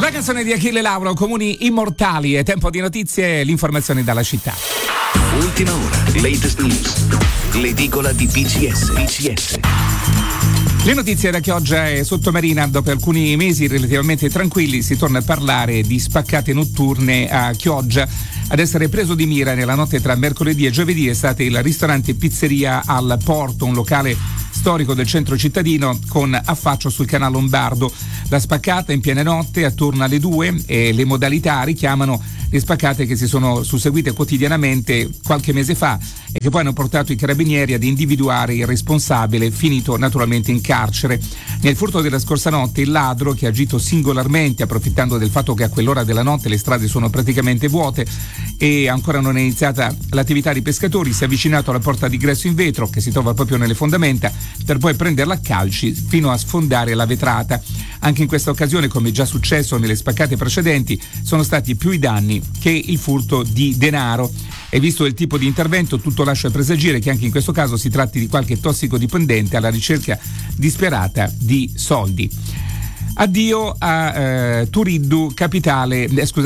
La canzone di Achille Lauro, Comuni Immortali. È tempo di notizie, l'informazione dalla città. Ultima ora, latest news. L'edicola di PCS. Le notizie da Chioggia e Sottomarina. Dopo alcuni mesi relativamente tranquilli si torna a parlare di spaccate notturne a Chioggia. Ad essere preso di mira nella notte tra mercoledì e giovedì è stato il ristorante Pizzeria al Porto, un locale storico del centro cittadino con affaccio sul canale Lombardo. La spaccata in piena notte attorno alle 2 e le modalità richiamano le spaccate che si sono susseguite quotidianamente qualche mese fa e che poi hanno portato i carabinieri ad individuare il responsabile, finito naturalmente in carcere. Nel furto della scorsa notte il ladro, che ha agito singolarmente approfittando del fatto che a quell'ora della notte le strade sono praticamente vuote e ancora non è iniziata l'attività di pescatori, si è avvicinato alla porta d'ingresso in vetro che si trova proprio nelle fondamenta per poi prenderla a calci fino a sfondare la vetrata. Anche in questa occasione, come già successo nelle spaccate precedenti, sono stati più i danni che il furto di denaro. E visto il tipo di intervento, tutto lascia presagire che anche in questo caso si tratti di qualche tossicodipendente alla ricerca disperata di soldi. Addio a Turiddu, capitano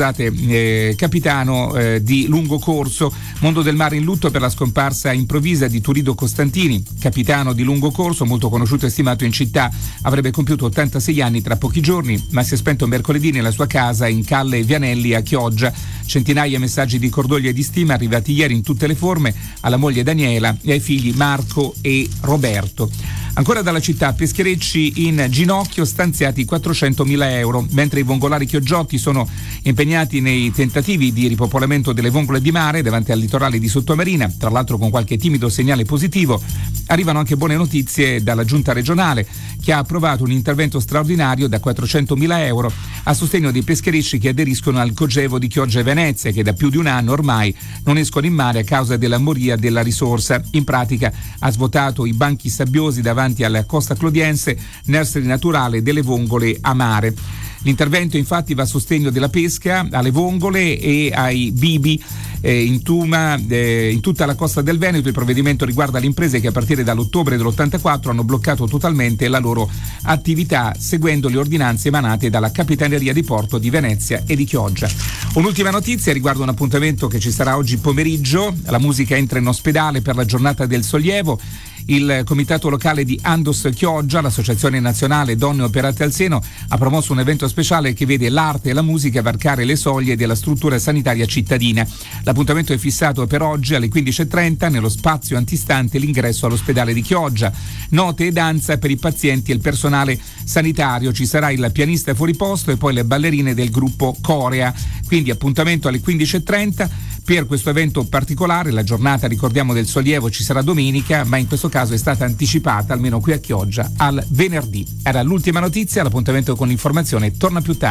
di lungo corso. Mondo del mare in lutto per la scomparsa improvvisa di Turiddu Costantini, capitano di lungo corso, molto conosciuto e stimato in città. Avrebbe compiuto 86 anni tra pochi giorni, ma si è spento mercoledì nella sua casa in Calle Vianelli a Chioggia. Centinaia messaggi di cordoglio e di stima arrivati ieri in tutte le forme alla moglie Daniela e ai figli Marco e Roberto. Ancora dalla città, pescherecci in ginocchio, stanziati 400.000 euro, mentre i vongolari chiogiotti sono impegnati nei tentativi di ripopolamento delle vongole di mare davanti al litorale di Sottomarina, tra l'altro con qualche timido segnale positivo. Arrivano anche buone notizie dalla giunta regionale, che ha approvato un intervento straordinario da 400.000 euro a sostegno dei pescherecci che aderiscono al cogevo di Chioggia e Venezia, che da più di un anno ormai non escono in mare a causa della moria della risorsa. In pratica ha svuotato i banchi sabbiosi davanti alla costa clodiense, nursery naturale delle vongole a mare. L'intervento infatti va a sostegno della pesca, alle vongole e ai bibi in tutta la costa del Veneto. Il provvedimento riguarda le imprese che a partire dall'ottobre dell'84 hanno bloccato totalmente la loro attività seguendo le ordinanze emanate dalla Capitaneria di Porto di Venezia e di Chioggia. Un'ultima notizia riguarda un appuntamento che ci sarà oggi pomeriggio. La musica entra in ospedale per la giornata del sollievo. Il comitato locale di Andos Chioggia, l'associazione nazionale Donne Operate al Seno, ha promosso un evento speciale che vede l'arte e la musica varcare le soglie della struttura sanitaria cittadina. L'appuntamento è fissato per oggi alle 15.30 nello spazio antistante l'ingresso all'ospedale di Chioggia. Note e danza per i pazienti e il personale sanitario. Ci sarà il pianista fuori posto e poi le ballerine del gruppo Corea. Quindi appuntamento alle 15.30 per questo evento particolare. La giornata, ricordiamo, del sollievo ci sarà domenica, ma in questo caso è stata anticipata, almeno qui a Chioggia, al venerdì. Era l'ultima notizia, l'appuntamento con l'informazione torna più tardi.